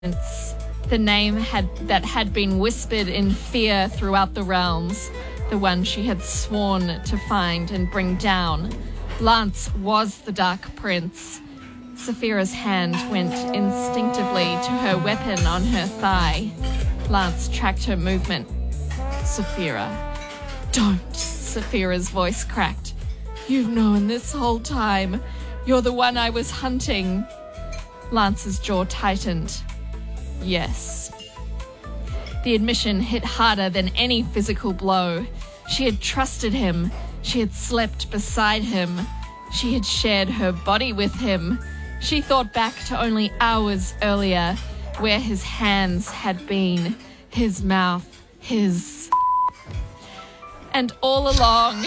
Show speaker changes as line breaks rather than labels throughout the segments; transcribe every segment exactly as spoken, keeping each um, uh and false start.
The name had that had been whispered in fear throughout the realms, the one she had sworn to find and bring down. Lance was the Dark Prince. Saphira's hand went instinctively to her weapon on her thigh. Lance tracked her movement. Saphira. Don't, Saphira's voice cracked. You've known this whole time. You're the one I was hunting. Lance's jaw tightened. Yes. The admission hit harder than any physical blow. She had trusted him. She had slept beside him. She had shared her body with him. She thought back to only hours earlier, where his hands had been, his mouth, his... And all along...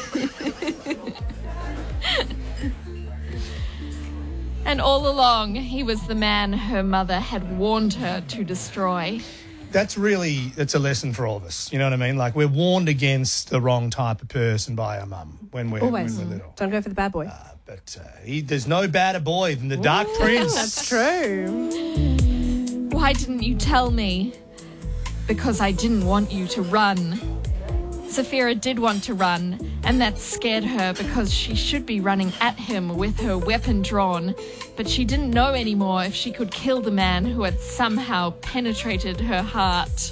And all along, he was the man her mother had warned her to destroy.
That's really, that's a lesson for all of us. You know what I mean? Like, we're warned against the wrong type of person by our mum when we're,
Always.
when we're little.
Don't go for the bad boy.
Uh, but uh, he, there's no badder boy than the Dark
Ooh,
Prince.
That's true.
Why didn't you tell me? Because I didn't want you to run. Saphira did want to run, and that scared her because she should be running at him with her weapon drawn, but she didn't know anymore if she could kill the man who had somehow penetrated her heart.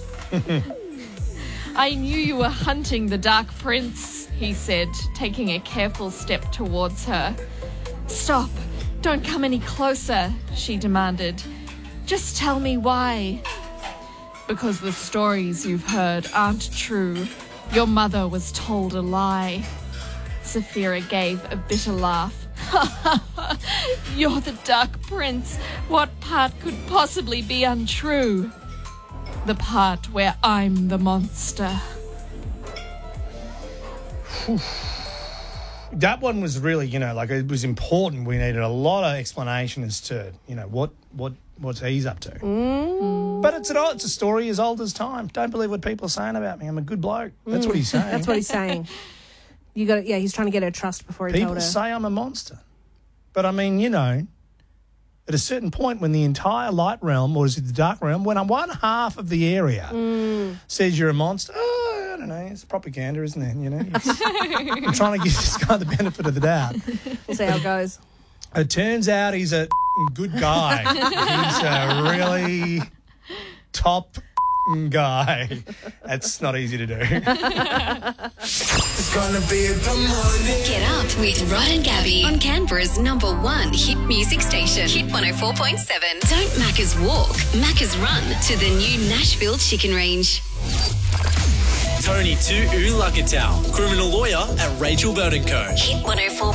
I knew you were hunting the Dark Prince, he said, taking a careful step towards her. Stop! Don't come any closer, she demanded. Just tell me why. Because the stories you've heard aren't true. Your mother was told a lie. Saphira gave a bitter laugh. You're the Dark Prince. What part could possibly be untrue? The part where I'm the monster.
That one was really, you know, like, it was important. We needed a lot of explanation as to, you know, what what what's he's up to.
Mm.
But it's an it's a story as old as time. Don't believe what people are saying about me. I'm a good bloke. That's
Mm.
what he's saying.
That's what he's saying. You got, yeah. He's trying to get her trust before he
People
told her.
say I'm a monster, but I mean, you know, at a certain point when the entire light realm, or is it the dark realm, when one half of the area
Mm.
says you're a monster, oh, I don't know, it's propaganda, isn't it? You know, I'm trying to give this guy the benefit of the doubt.
We'll see how it goes.
It turns out he's a good guy. He's a really top guy. That's not easy to do.
It's gonna be a good morning.
Get up with Rod and Gabby on Canberra's number one hit music station, Hit one oh four point seven. Don't Macca's walk, Macca's run to the new Nashville Chicken Range.
Tony to Ulakatau, criminal lawyer at Rachel Burton Co.
Hit one oh four